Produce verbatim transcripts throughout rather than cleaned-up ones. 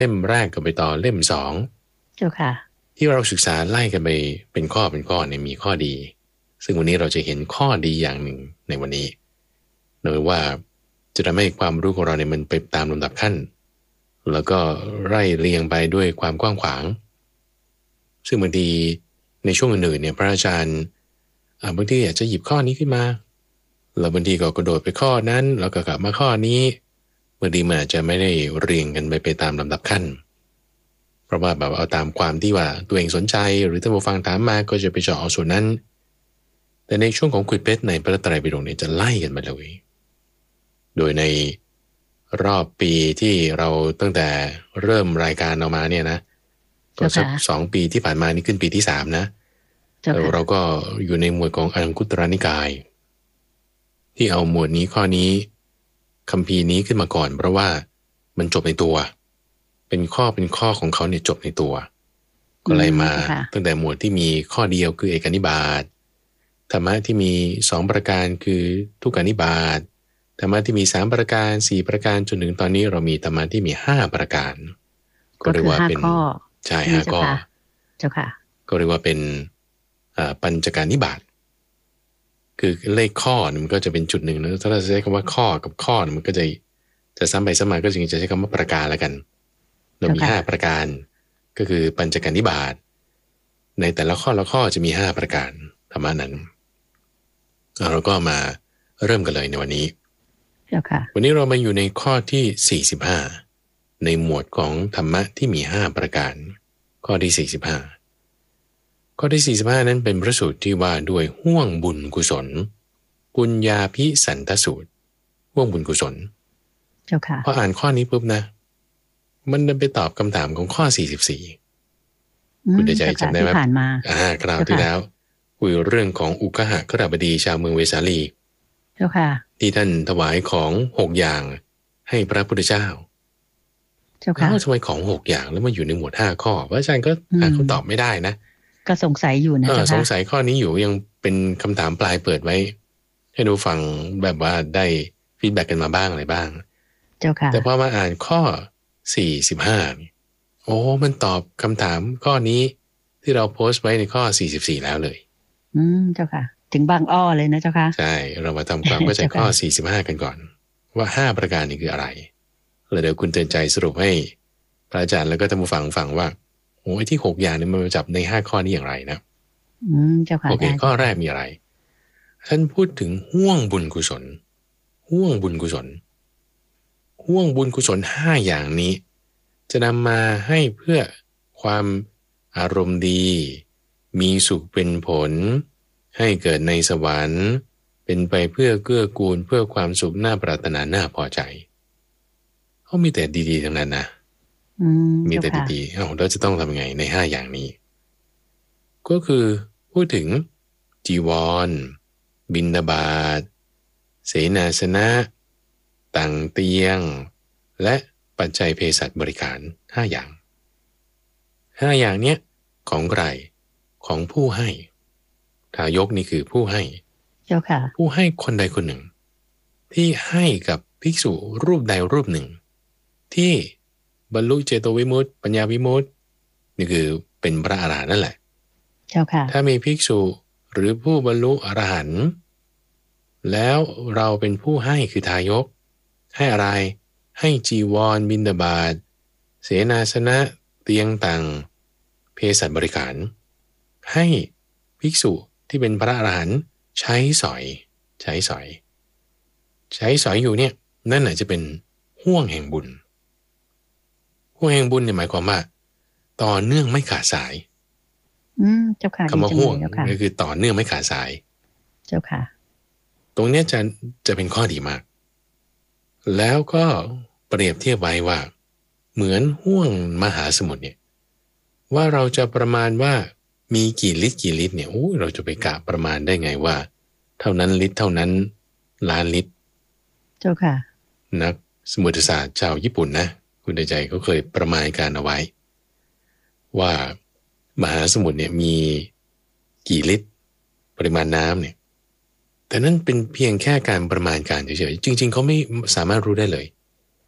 เล่มแรกก็ไปต่อเล่มสองเจ้าค่ะที่เราศึกษาไล่กันไปเป็นข้อเป็นข้อเนี่ยมีข้อดีซึ่งวันนี้เราจะเห็นข้อดีอย่างหนึ่งในวันนี้โดยว่าจะทำให้ความรู้ของเราเนี่ยมันไปตามลำดับขั้นแล้วก็ไล่เรียงไปด้วยความกว้างขวางซึ่งบางทีในช่วงอื่นๆเนี่ยพระอาจารย์บางทีอาจจะหยิบข้อนี้ขึ้นมาแล้วบางทีก็กระโดดไปข้อนั้นแล้วก็กลับมาข้อนี้บางทีมันอาจจะไม่ได้เรียงกันไปไปตามลำดับขั้นเพราะว่าแบบเอาตามความที่ว่าตัวเองสนใจหรือท่านผู้ฟังถามมาก็จะไปเจาะเอาส่วนนั้นแต่ในช่วงของคุยเพชรในพระไตรปิฎกเนี่ยจะไล่กันมาเลยโดยในรอบปีที่เราตั้งแต่เริ่มรายการออกมาเนี่ยนะก็สักสองปีที่ผ่านมานี่ขึ้นปีที่สามนะเราก็อยู่ในหมวดของอังคุตรนิกายที่เอาหมวดนี้ข้อนี้คัมภีร์นี้ขึ้นมาก่อนเพราะว่ามันจบในตัวเป็นข้อเป็นข้อของเขาเนี่ยจบในตัวก็เลยมาตั้งแต่หมวดที่มีข้อเดียวคือเอกนิบาตธรรมะที่มีสองประการคือทุกขานิบาตธรรมะที่มีสามประการสี่ประการจนถึงตอนนี้เรามีธรรมะที่มีห้าประการก็เรียกว่าเป็นใช่ห้าข้อเจ้าค่ะก็เรียกว่าเป็นปัญจการนิบาตคือเลขข้อมันก็จะเป็นจุดหนึ่งนะถ้าเราใช้คำว่าข้อกับข้อมันก็จะจะซ้ำไปซ้ำมาก็จึงจะใช้คำว่าประการแล้วกันเรามีห้าประการก็คือปัญจการนิบาตในแต่ละข้อละข้อจะมีห้าประการธรรมะนั้นเราก็มาเริ่มกันเลยในวันนี้วันนี้เรามาอยู่ในข้อที่สี่สิบห้าในหมวดของธรรมะที่มีห้าประการข้อที่สี่สิบห้าข้อที่สี่สิบห้านั้นเป็นพระสูตรที่ว่าด้วยห่วงบุญกุศลปุญญาภิสันทสูตรห่วงบุญกุศลเจ้าค่ะพออ่านข้อนี้ปุ๊บนะมันไปตอบคำถามของข้อสี่สิบสี่คุณใจจำได้ไหมผ่านมาอ่าคราวที่แล้วคุยเรื่องของอุกหะกฤบดีชาวเมืองเวสาลีเจ้าค่ะที่ท่านถวายของหกอย่างให้พระพุทธเจ้าเจ้าค่ะแล้วทำไมของหกอย่างแล้วมาอยู่ในหมวดห้าข้อพระอาจารย์ก็หาคำตอบไม่ได้นะก็สงสัยอยู่นะเจ้าค่ะสงสัยข้อนี้อยู่ยังเป็นคำถามปลายเปิดไว้ให้ดูฟังแบบว่าได้ฟีดแบ็กกันมาบ้างอะไรบ้างเจ้าค่ะแต่พอมาอ่านข้อสี่สิบห้าโอ้มันตอบคำถามข้อนี้ที่เราโพสต์ไว้ในข้อสี่สิบสี่แล้วเลยอืมเจ้าค่ะถึงบางอ้อเลยนะเจ้าค่ะใช่เรามาทำความเข้าใจข้อสี่สิบห้ากันก่อนว่าห้าประการนี้คืออะไรแล้วเดี๋ยวคุณเตือนใจสรุปให้พระอาจารย์แล้วก็ท่านผู้ฟังฟังว่าโอ้ยที่หกอย่างนี้มันมาจับในห้าข้อนี้อย่างไรนะอืมเจ้าค่ะโอเคข้อแรกมีอะไรท่านพูดถึงห่วงบุญกุศลห่วงบุญกุศลห่วงบุญกุศลห้าอย่างนี้จะนำมาให้เพื่อความอารมณ์ดีมีสุขเป็นผลให้เกิดในสวรรค์เป็นไปเพื่อเกื้อกูลเพื่อความสุขน่าปรารถนาน่าพอใจเขามีแต่ดีๆทั้งนั้นนะมีแต่ดีๆเอ้าเราจะต้องทำยังไงในห้าอย่างนี้ก็คือพูดถึงจีวรบิณฑบาตเสนาสนะตังเตียงและปัจจัยเภสัชบริการห้าอย่างห้าอย่างเนี้ยของใครของผู้ให้ทายกนี่คือผู้ให้เจ้าค่ะผู้ให้คนใดคนหนึ่งที่ให้กับภิกษุรูปใดรูปหนึ่งที่บรรลุเจโตวิมุตติปัญญาวิมุตตินี่คือเป็นพระอรหันต์นั่นแหละเจ้าค่ะถ้ามีภิกษุหรือผู้บรรลุอรหันต์แล้วเราเป็นผู้ให้คือทายกให้อะไรให้จีวรบิณฑบาตเสนาสนะเตียงต่างเภสัชบริการให้ภิกษุที่เป็นพระอรหันต์ใช้สอยใช้สอยใช้สอยอยู่เนี่ยนั่นอาจจะเป็นห่วงแห่งบุญห่วงแห่งบุญเนี่ยหมายความว่าต่อเนื่องไม่ขาดสายอืมเจ้าค่ะคำว่าห่วงก็คือต่อเนื่องไม่ขาดสายเจ้าค่ะตรงนี้จะจะเป็นข้อดีมากแล้วก็เปรียบเทียบไว้ว่าเหมือนห่วงมหาสมุทรเนี่ยว่าเราจะประมาณว่ามีกี่ลิตรกี่ลิตรเนี่ยโอ้เราจะไปกะประมาณได้ไงว่าเท่านั้นลิตรเท่านั้นล้านลิตรเจ้าค่ะนักสมุทรศาสตร์ชาวญี่ปุ่นนะคุณใจเขาเคยประมาณการเอาไว้ว่ามหาสมุทรเนี่ยมีกี่ลิตรปริมาณน้ำเนี่ยแต่นั่นเป็นเพียงแค่การประมาณการเฉยๆจริงๆเขาไม่สามารถรู้ได้เลย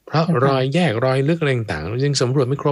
เพราะเจ้าค่ะรอยแยกรอยลึกอะไรต่างๆเรายังสำรวจไม่ครบ